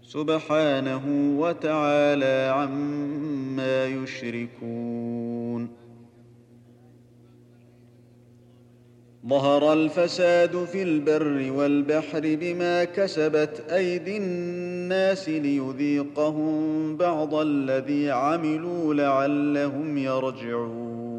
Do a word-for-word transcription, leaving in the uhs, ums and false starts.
سبحانه وتعالى عما يشركون. ظهر الفساد في البر والبحر بما كسبت أيدي الناس ليذيقهم بعض الذي عملوا لعلهم يرجعون.